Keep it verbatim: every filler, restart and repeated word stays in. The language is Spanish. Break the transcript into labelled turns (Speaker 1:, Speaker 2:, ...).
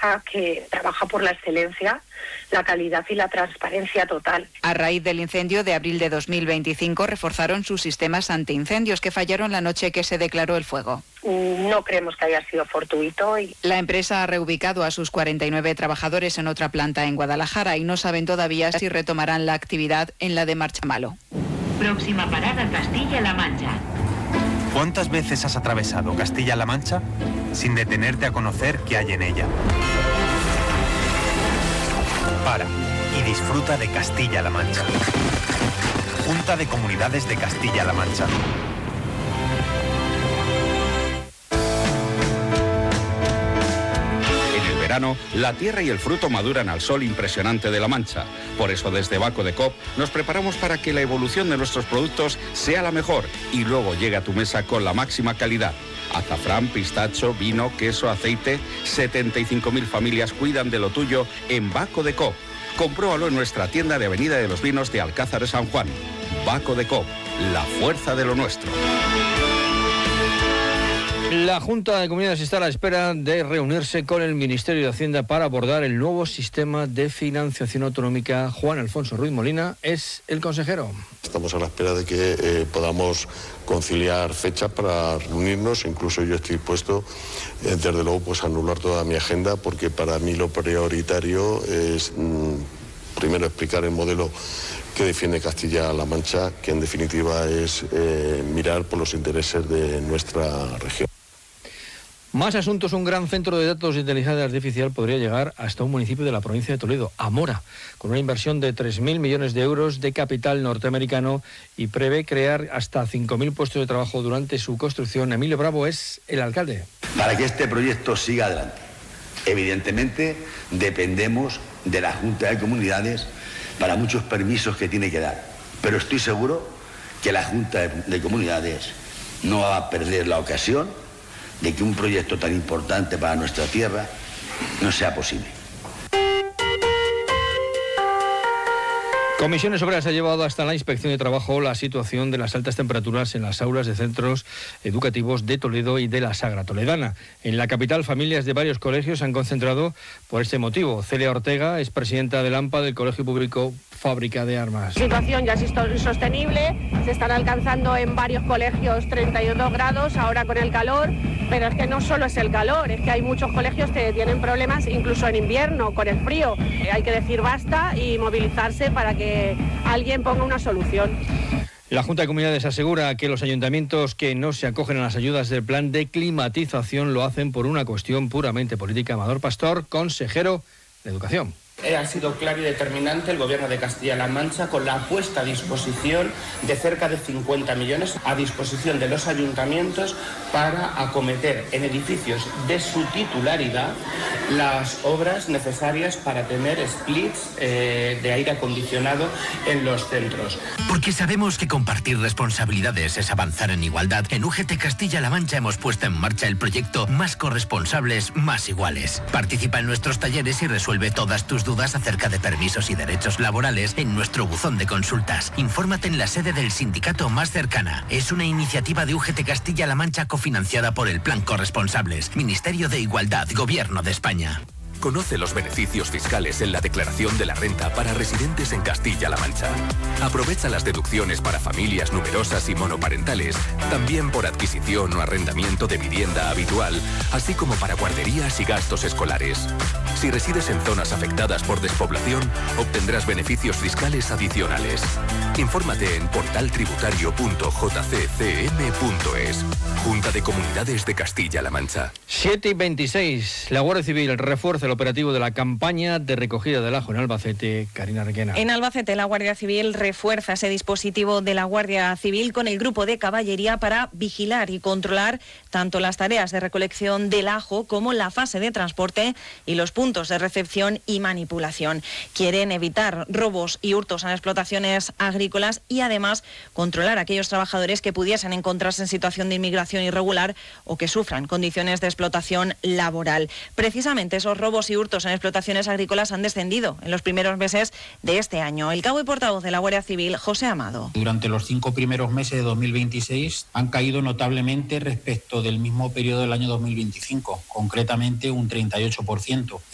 Speaker 1: empresa que trabaja por la excelencia, la calidad y la transparencia total.
Speaker 2: A raíz del incendio de abril de dos mil veinticinco, reforzaron sus sistemas antiincendios que fallaron la noche que se declaró el fuego.
Speaker 1: No creemos que haya sido fortuito. Y...
Speaker 2: La empresa ha reubicado a sus cuarenta y nueve trabajadores en otra planta en Guadalajara y no saben todavía si retomarán la actividad en la de Marchamalo.
Speaker 3: Próxima parada, Castilla-La Mancha.
Speaker 4: ¿Cuántas veces has atravesado Castilla-La Mancha sin detenerte a conocer qué hay en ella? Para y disfruta de Castilla-La Mancha. Junta de Comunidades de Castilla-La Mancha.
Speaker 5: La tierra y el fruto maduran al sol impresionante de La Mancha. Por eso desde Baco de Coop nos preparamos para que la evolución de nuestros productos sea la mejor y luego llegue a tu mesa con la máxima calidad. Azafrán, pistacho, vino, queso, aceite. setenta y cinco mil familias cuidan de lo tuyo en Baco de Coop. Compruébalo en nuestra tienda de Avenida de los Vinos de Alcázar de San Juan. Baco de Coop, la fuerza de lo nuestro.
Speaker 6: La Junta de Comunidades está a la espera de reunirse con el Ministerio de Hacienda para abordar el nuevo sistema de financiación autonómica. Juan Alfonso Ruiz Molina es el consejero.
Speaker 7: Estamos a la espera de que eh, podamos conciliar fechas para reunirnos. Incluso yo estoy dispuesto, eh, desde luego, pues a anular toda mi agenda, porque para mí lo prioritario es mmm, primero explicar el modelo que defiende Castilla-La Mancha, que en definitiva es eh, mirar por los intereses de nuestra región.
Speaker 6: Más asuntos. Un gran centro de datos de inteligencia artificial podría llegar hasta un municipio de la provincia de Toledo, Amora, con una inversión de tres mil millones de euros de capital norteamericano y prevé crear hasta cinco mil puestos de trabajo durante su construcción. Emilio Bravo es el alcalde.
Speaker 8: Para que este proyecto siga adelante, evidentemente dependemos de la Junta de Comunidades para muchos permisos que tiene que dar, pero estoy seguro que la Junta de, de Comunidades no va a perder la ocasión de que un proyecto tan importante para nuestra tierra no sea posible.
Speaker 6: Comisiones Obreras ha llevado hasta la Inspección de Trabajo la situación de las altas temperaturas en las aulas de centros educativos de Toledo y de la Sagra Toledana. En la capital, familias de varios colegios se han concentrado por este motivo. Celia Ortega es presidenta del AMPA del Colegio Público Fábrica de Armas.
Speaker 9: La situación ya es insostenible, se están alcanzando en varios colegios treinta y dos grados, ahora con el calor, pero es que no solo es el calor, es que hay muchos colegios que tienen problemas incluso en invierno, con el frío. Hay que decir basta y movilizarse para que alguien ponga una solución.
Speaker 6: La Junta de Comunidades asegura que los ayuntamientos que no se acogen a las ayudas del plan de climatización lo hacen por una cuestión puramente política. Amador Pastor, consejero de Educación.
Speaker 10: Ha sido claro y determinante el Gobierno de Castilla-La Mancha con la puesta a disposición de cerca de cincuenta millones a disposición de los ayuntamientos para acometer en edificios de su titularidad las obras necesarias para tener splits eh, de aire acondicionado en los centros.
Speaker 11: Porque sabemos que compartir responsabilidades es avanzar en igualdad. En U G T Castilla-La Mancha hemos puesto en marcha el proyecto Más corresponsables, más iguales. Participa en nuestros talleres y resuelve todas tus dudas acerca de permisos y derechos laborales en nuestro buzón de consultas. Infórmate en la sede del sindicato más cercana. Es una iniciativa de U G T Castilla-La Mancha cofinanciada por el Plan Corresponsables, Ministerio de Igualdad, Gobierno de España.
Speaker 12: Conoce los beneficios fiscales en la declaración de la renta para residentes en Castilla-La Mancha. Aprovecha las deducciones para familias numerosas y monoparentales, también por adquisición o arrendamiento de vivienda habitual, así como para guarderías y gastos escolares. Si resides en zonas afectadas por despoblación, obtendrás beneficios fiscales adicionales. Infórmate en portal tributario punto j c c m punto es. Junta de Comunidades de Castilla-La Mancha.
Speaker 6: siete y veintiséis. La Guardia Civil refuerza el operativo de la campaña de recogida del ajo en Albacete. Karina Requena.
Speaker 13: En Albacete, la Guardia Civil refuerza ese dispositivo de la Guardia Civil con el grupo de caballería para vigilar y controlar tanto las tareas de recolección del ajo como la fase de transporte y los puntos de recepción y manipulación. Quieren evitar robos y hurtos en explotaciones agrícolas y además controlar a aquellos trabajadores que pudiesen encontrarse en situación de inmigración irregular o que sufran condiciones de explotación laboral. Precisamente esos robos y hurtos en explotaciones agrícolas han descendido en los primeros meses de este año. El cabo y portavoz de la Guardia Civil, José Amado.
Speaker 14: Durante los cinco primeros meses de dos mil veintiséis han caído notablemente respecto del mismo periodo del año dos mil veinticinco, concretamente un treinta y ocho por ciento.